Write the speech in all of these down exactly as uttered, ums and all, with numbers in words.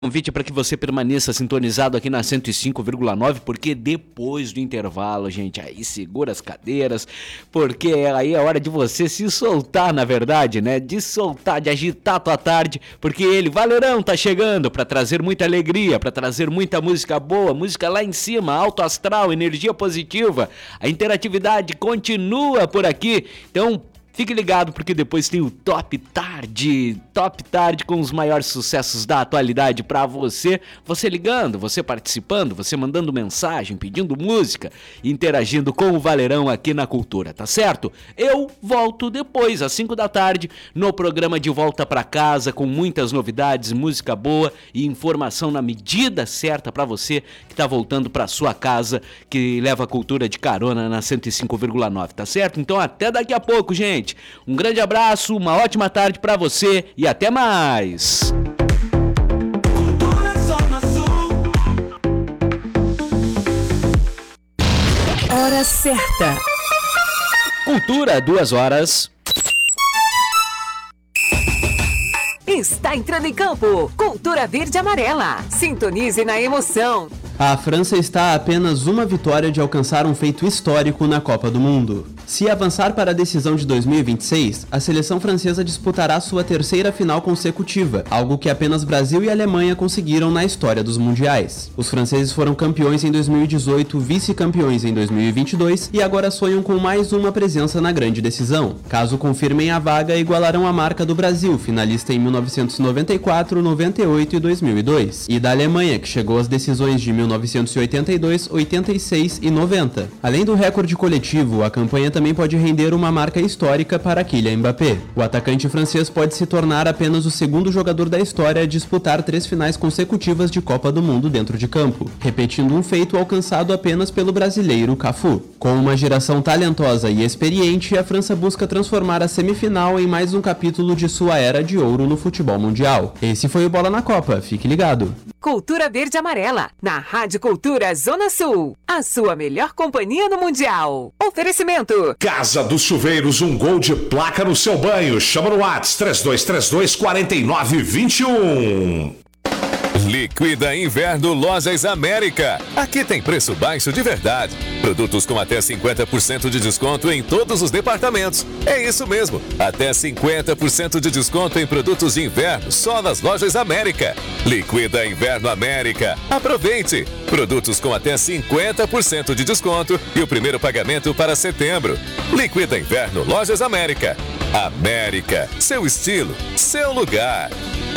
Convite para que você permaneça sintonizado aqui na cento e cinco vírgula nove, porque depois do intervalo, gente, aí segura as cadeiras, porque aí é hora de você se soltar, na verdade, né? De soltar, de agitar a tua tarde, porque ele, Valerão, tá chegando para trazer muita alegria, para trazer muita música boa, música lá em cima, alto astral, energia positiva. A interatividade continua por aqui, então fique ligado porque depois tem o Top Tarde, Top Tarde com os maiores sucessos da atualidade pra você, você ligando, você participando, você mandando mensagem, pedindo música, interagindo com o Valerão aqui na Cultura, tá certo? Eu volto depois, às cinco da tarde, no programa De Volta Pra Casa, com muitas novidades, música boa e informação na medida certa pra você que tá voltando pra sua casa, que leva a cultura de carona na cento e cinco vírgula nove, tá certo? Então até daqui a pouco, gente. Um grande abraço, uma ótima tarde pra você e até mais! Hora certa. Cultura, duas horas. Está entrando em campo. Cultura Verde e Amarela. Sintonize na emoção. A França está a apenas uma vitória de alcançar um feito histórico na Copa do Mundo. Se avançar para a decisão de dois mil e vinte e seis, a seleção francesa disputará sua terceira final consecutiva, algo que apenas Brasil e Alemanha conseguiram na história dos mundiais. Os franceses foram campeões em dois mil e dezoito, vice-campeões em dois mil e vinte e dois e agora sonham com mais uma presença na grande decisão. Caso confirmem a vaga, igualarão a marca do Brasil, finalista em mil novecentos e noventa e quatro, noventa e oito e dois mil e dois, e da Alemanha, que chegou às decisões de mil novecentos e oitenta e dois, oitenta e seis e noventa. Além do recorde coletivo, a campanha também também pode render uma marca histórica para Kylian Mbappé. O atacante francês pode se tornar apenas o segundo jogador da história a disputar três finais consecutivas de Copa do Mundo dentro de campo, repetindo um feito alcançado apenas pelo brasileiro Cafu. Com uma geração talentosa e experiente, a França busca transformar a semifinal em mais um capítulo de sua era de ouro no futebol mundial. Esse foi o Bola na Copa, fique ligado. Cultura Verde e Amarela, na Rádio Cultura Zona Sul. A sua melhor companhia no Mundial. Oferecimento. Casa dos Chuveiros, um gol de placa no seu banho. Chama no WhatsApp três dois três dois, quatro nove dois um. Liquida Inverno Lojas América. Aqui tem preço baixo de verdade. Produtos com até cinquenta por cento de desconto em todos os departamentos. É isso mesmo, até cinquenta por cento de desconto em produtos de inverno só nas Lojas América. Liquida Inverno América. Aproveite! Produtos com até cinquenta por cento de desconto e o primeiro pagamento para setembro. Liquida Inverno Lojas América. América, seu estilo, seu lugar.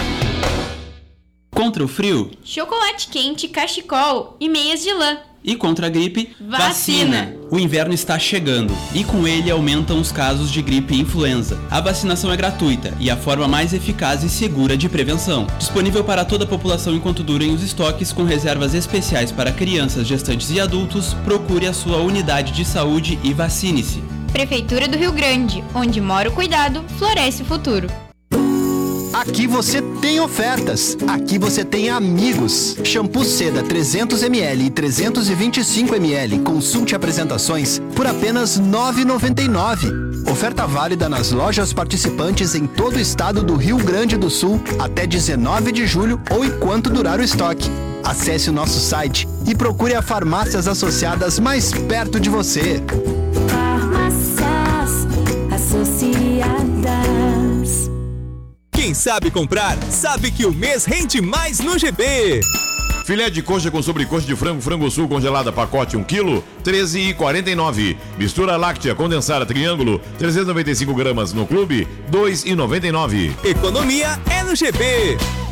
Contra o frio, chocolate quente, cachecol e meias de lã. E contra a gripe, vacina. O inverno está chegando e com ele aumentam os casos de gripe e influenza. A vacinação é gratuita e a forma mais eficaz e segura de prevenção. Disponível para toda a população enquanto durem os estoques, com reservas especiais para crianças, gestantes e adultos. Procure a sua unidade de saúde e vacine-se. Prefeitura do Rio Grande, onde mora o cuidado, floresce o futuro. Aqui você tem ofertas. Aqui você tem amigos. Shampoo Seda trezentos mililitros e trezentos e vinte e cinco mililitros. Consulte apresentações por apenas nove reais e noventa e nove centavos. Oferta válida nas lojas participantes em todo o estado do Rio Grande do Sul até dezenove de julho ou enquanto durar o estoque. Acesse o nosso site e procure as farmácias associadas mais perto de você. Farmácias Associadas. Quem sabe comprar, sabe que o mês rende mais no G B. Filé de coxa com sobrecoxa de frango, frango sul congelada, pacote um quilo, treze reais e quarenta e nove centavos. Mistura láctea condensada triângulo, trezentos e noventa e cinco gramas no clube, dois reais e noventa e nove centavos. Economia é no G B.